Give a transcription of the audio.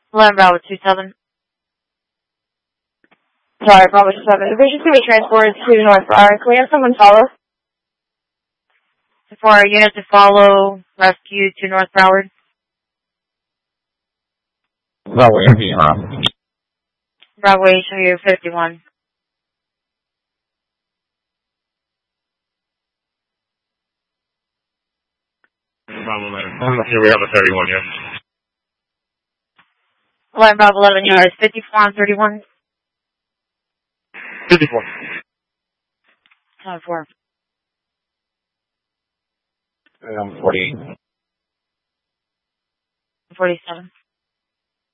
11 Bravo 27. Sorry, Bravo 7. Division 2 transported to North Broward. Can we have someone follow? For our unit to follow rescue to North Broward. Bravo HW. Bravo HW 51. Bravo 11. Here we have a 31, yes. 11 Bravo 11 yards, 54 on 31. 54. 4. 48. 47.